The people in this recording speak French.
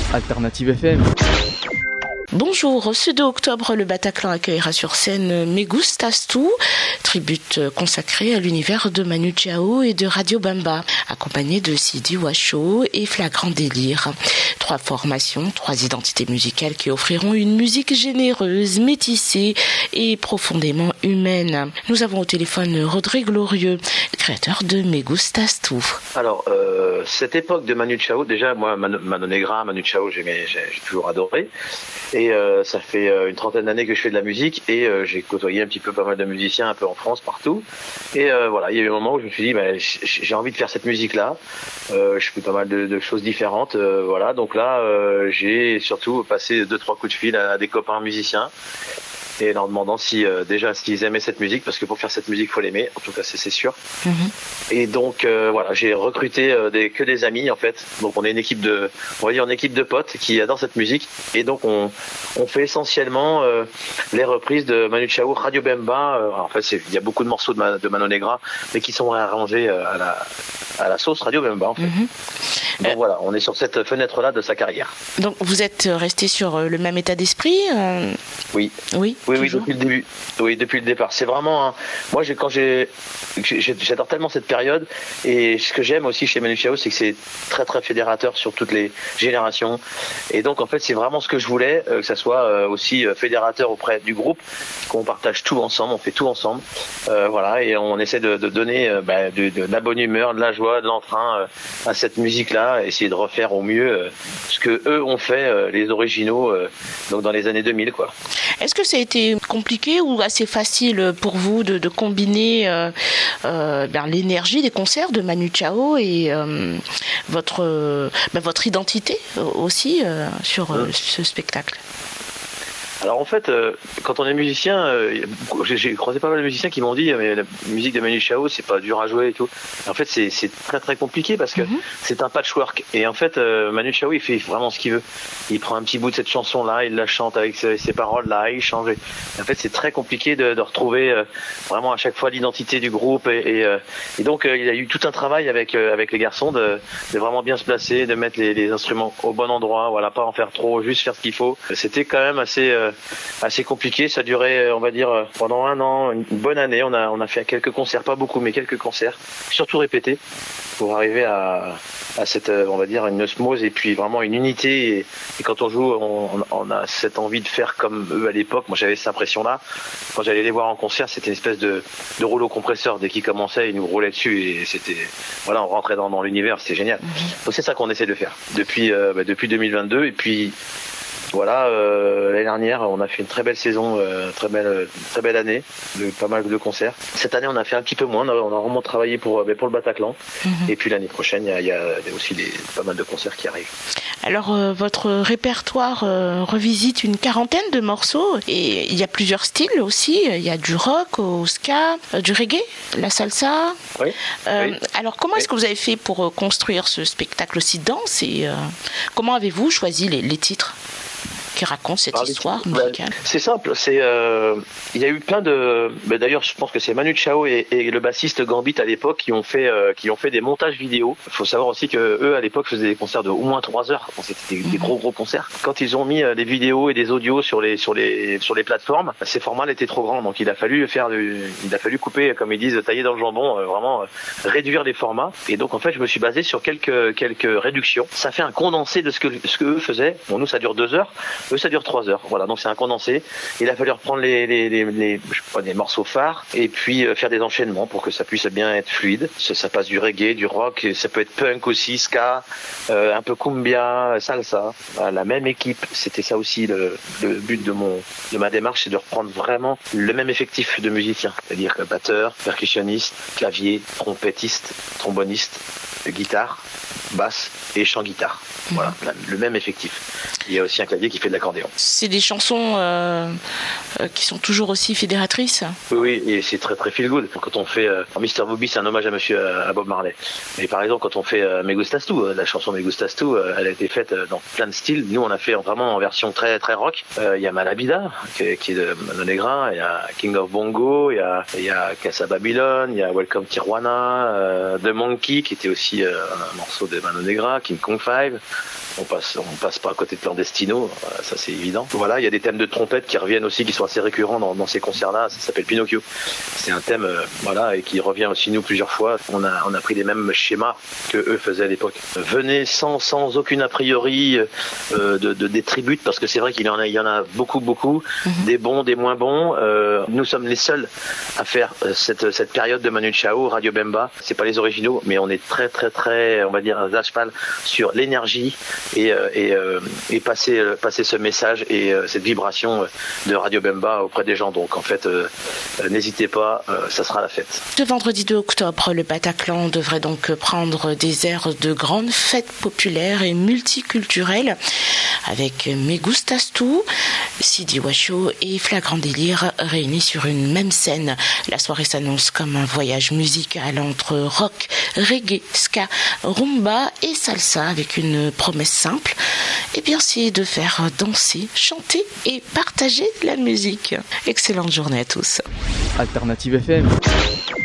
Alternative FM. Bonjour, ce 2 octobre, le Bataclan accueillera sur scène Me Gustas Tu, tribute consacrée à l'univers de Manu Chao et de Radio Bemba, accompagné de Sidi Washo et Flagrant Délire. 3 formations, 3 identités musicales qui offriront une musique généreuse, métissée et profondément humaine. Nous avons au téléphone Rodrigue Glorieux, créateur de Me Gustas Tu. Alors, cette époque de Manu Chao, déjà, moi, Mano Negra, Manu Chao, j'ai toujours adoré. Et ça fait une 30aine d'années que je fais de la musique et j'ai côtoyé un petit peu pas mal de musiciens un peu en France, partout. Et voilà, il y a eu un moment où je me suis dit, j'ai envie de faire cette musique-là. Je fais pas mal de choses différentes. Voilà, donc là, j'ai surtout passé 2-3 coups de fil à des copains musiciens. Et leur demandant déjà s'ils aimaient cette musique, parce que pour faire cette musique, il faut l'aimer, en tout cas c'est sûr. Mm-hmm. Et donc voilà, j'ai recruté que des amis en fait. Donc on est une équipe de potes qui adorent cette musique. Et donc on fait essentiellement les reprises de Manu Chao, Radio Bemba. En fait, il y a beaucoup de morceaux de Mano Negra, mais qui sont réarrangés à la sauce Radio Bemba en fait. Mm-hmm. Donc voilà, on est sur cette fenêtre-là de sa carrière. Donc vous êtes resté sur le même état d'esprit Oui. Oui, depuis le début. Oui, depuis le départ. C'est vraiment moi, j'adore tellement cette période. Et ce que j'aime aussi chez Manu Chao, c'est que c'est très très fédérateur sur toutes les générations. Et donc en fait, c'est vraiment ce que je voulais, que ça soit aussi fédérateur auprès du groupe, qu'on partage tout ensemble, on fait tout ensemble. Voilà, et on essaie de donner de la bonne humeur, de la joie, de l'entrain à cette musique-là, essayer de refaire au mieux ce que eux ont fait, les originaux, donc dans les années 2000, quoi. Est-ce que ça a été compliqué ou assez facile pour vous de combiner l'énergie des concerts de Manu Chao et votre identité aussi sur ce spectacle? Alors en fait, quand on est musicien, j'ai croisé pas mal de musiciens qui m'ont dit mais la musique de Manu Chao, c'est pas dur à jouer et tout. En fait, c'est très très compliqué parce que c'est un patchwork. Et en fait, Manu Chao, il fait vraiment ce qu'il veut. Il prend un petit bout de cette chanson-là, il la chante avec ses paroles-là, il change. En fait, c'est très compliqué de retrouver vraiment à chaque fois l'identité du groupe. Et donc, il y a eu tout un travail avec les garçons de vraiment bien se placer, de mettre les instruments au bon endroit, voilà, pas en faire trop, juste faire ce qu'il faut. C'était quand même assez compliqué. Ça durait, on va dire, pendant 1 an, une bonne année. On a fait quelques concerts, pas beaucoup, mais quelques concerts, surtout répétés, pour arriver à cette, on va dire, une osmose et puis vraiment une unité. Et quand on joue, on a cette envie de faire comme eux à l'époque. Moi, j'avais cette impression-là. Quand j'allais les voir en concert, c'était une espèce de rouleau compresseur. Dès qu'ils commençaient, ils nous roulaient dessus et c'était, voilà, on rentrait dans l'univers. C'était génial. Donc c'est ça qu'on essaie de faire depuis 2022. Et puis voilà, l'année dernière, on a fait une très belle saison, très belle année, pas mal de concerts. Cette année, on a fait un petit peu moins. On a vraiment travaillé pour le Bataclan. Et puis l'année prochaine, il y a aussi pas mal de concerts qui arrivent. Alors, votre répertoire revisite une 40aine de morceaux et il y a plusieurs styles aussi. Il y a du rock au ska, du reggae, la salsa. Oui. Alors, comment est-ce que vous avez fait pour construire ce spectacle aussi dense et comment avez-vous choisi les titres qui raconte cette histoire musicale? C'est simple, il y a eu plein de... d'ailleurs, je pense que c'est Manu Chao et le bassiste Gambit à l'époque qui ont fait des montages vidéo. Il faut savoir aussi que eux à l'époque faisaient des concerts de au moins 3 heures. C'était des gros concerts. Quand ils ont mis des vidéos et des audios sur les plateformes, ces formats étaient trop grands. Donc il a fallu couper, comme ils disent, tailler dans le jambon, vraiment réduire les formats. Et donc en fait, je me suis basé sur quelques réductions. Ça fait un condensé de ce que eux faisaient. Bon, nous ça dure 2 heures. Eux, ça dure 3 heures. Voilà, donc c'est un condensé. Il a fallu reprendre les morceaux phares et puis faire des enchaînements pour que ça puisse bien être fluide. Ça passe du reggae, du rock, ça peut être punk aussi, ska, un peu cumbia, salsa. Voilà, la même équipe, c'était ça aussi le but de ma démarche, c'est de reprendre vraiment le même effectif de musiciens, c'est-à-dire batteur, percussionniste, clavier, trompettiste, tromboniste, guitare, basse et chant guitare. Voilà, le même effectif. Il y a aussi un clavier qui fait de accordéon. C'est des chansons qui sont toujours aussi fédératrices. Oui, et c'est très très feel good. Quand on fait Mr. Booby, c'est un hommage à Bob Marley. Mais par exemple, quand on fait Me Gustas Tu, la chanson Me Gustas Tu, elle a été faite dans plein de styles. Nous, on a fait vraiment en version très très rock. Il y a Malabida, qui est de Mano Negra, il y a King of Bongo, il y a Casa Babylon, il y a Welcome Tijuana, The Monkey, qui était aussi un morceau de Mano Negra, King Kong 5. On passe pas à côté de Clandestino, ça c'est évident. Voilà, il y a des thèmes de trompette qui reviennent aussi, qui sont assez récurrents dans ces concerts-là. Ça s'appelle Pinocchio. C'est un thème, voilà, et qui revient aussi nous plusieurs fois. On a pris les mêmes schémas que eux faisaient à l'époque. Venez sans aucune a priori des tributes, parce que c'est vrai qu'il y en a beaucoup, des bons, des moins bons. Nous sommes les seuls à faire cette période de Manu Chao, Radio Bemba. C'est pas les originaux, mais on est très, on va dire, à cheval sur l'énergie et passer ce message et cette vibration de Radio Bemba auprès des gens. Donc en fait, n'hésitez pas, ça sera la fête. Ce vendredi 2 octobre, le Bataclan devrait donc prendre des airs de grandes fêtes populaires et multiculturelles avec Me Gustas Tu, Sidi Washo et Flagrant Délire réunis sur une même scène. La soirée s'annonce comme un voyage musical entre rock, reggae, ska, rumba et salsa avec une promesse simple, et bien c'est de faire danser, chanter et partager la musique. Excellente journée à tous. Alternative FM.